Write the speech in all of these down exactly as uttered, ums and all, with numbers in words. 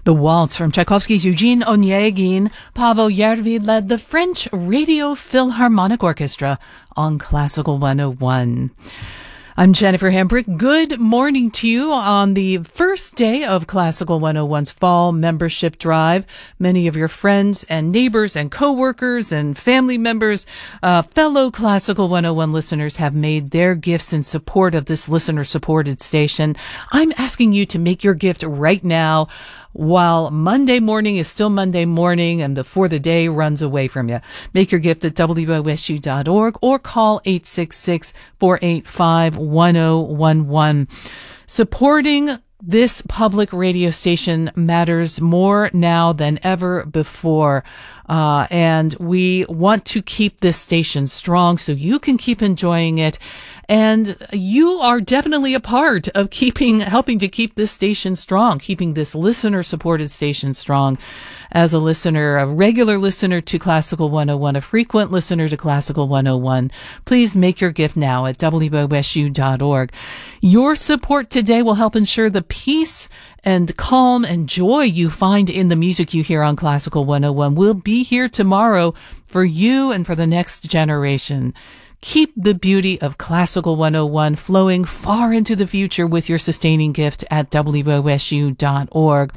The waltz from Tchaikovsky's Eugene Onegin. Pavel Järvi led the French Radio Philharmonic Orchestra on Classical one oh one. I'm Jennifer Hambrick. Good morning to you on the first day of Classical one oh one's fall membership drive. Many of your friends and neighbors and coworkers and family members, uh, fellow Classical one oh one listeners have made their gifts in support of this listener-supported station. I'm asking you to make your gift right now while Monday morning is still Monday morning and before the day runs away from you. Make your gift at W O S U dot org or call eight six six, four eight five, one oh one one. Supporting this public radio station matters more now than ever before. Uh, and we want to keep this station strong so you can keep enjoying it. And you are definitely a part of keeping, helping to keep this station strong, keeping this listener-supported station strong. As a listener, a regular listener to Classical one oh one, a frequent listener to Classical one oh one, please make your gift now at W O S U dot org. Your support today will help ensure the peace and calm and joy you find in the music you hear on Classical one oh one will be here tomorrow for you and for the next generation. Keep the beauty of Classical one oh one flowing far into the future with your sustaining gift at W O S U dot org.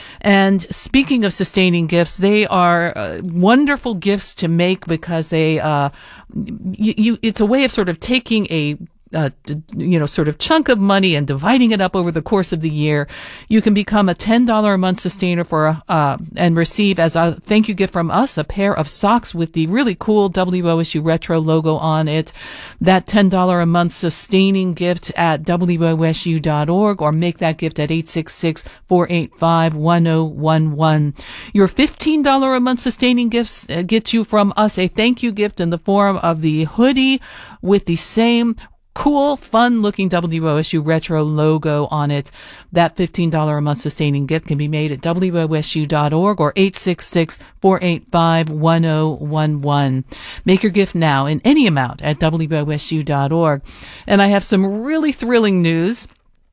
And speaking of sustaining gifts, they are uh, wonderful gifts to make because they, uh, you, you, it's a way of sort of taking a Uh, you know, sort of chunk of money and dividing it up over the course of the year. You can become a ten dollars a month sustainer for, uh, and receive as a thank you gift from us, a pair of socks with the really cool W O S U retro logo on it. That ten dollars a month sustaining gift at W O S U dot org or make that gift at eight six six, four eight five, one oh one one. Your fifteen dollars a month sustaining gifts uh, get you from us a thank you gift in the form of the hoodie with the same cool, fun-looking W O S U retro logo on it. That fifteen dollars a month sustaining gift can be made at W O S U dot org or eight six six, four eight five, one oh one one. Make your gift now in any amount at W O S U dot org. And I have some really thrilling news.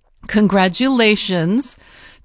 Congratulations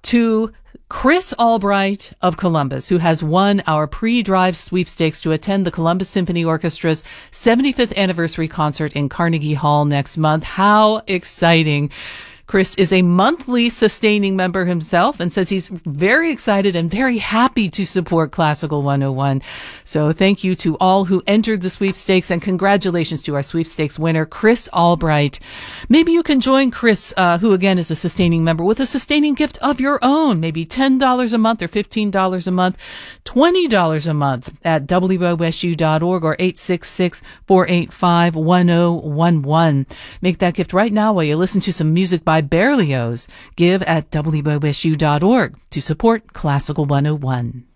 to Chris Albright of Columbus, who has won our pre-drive sweepstakes to attend the Columbus Symphony Orchestra's seventy-fifth anniversary concert in Carnegie Hall next month. How exciting! Chris is a monthly sustaining member himself and says he's very excited and very happy to support Classical one oh one. So thank you to all who entered the sweepstakes and congratulations to our sweepstakes winner, Chris Albright. Maybe you can join Chris, uh, who again is a sustaining member, with a sustaining gift of your own, maybe ten dollars a month or fifteen dollars a month, twenty dollars a month at W O S U dot org or eight six six, four eight five, one oh one one. Make that gift right now while you listen to some music by Berlioz. Give at W O S U dot org to support Classical one oh one.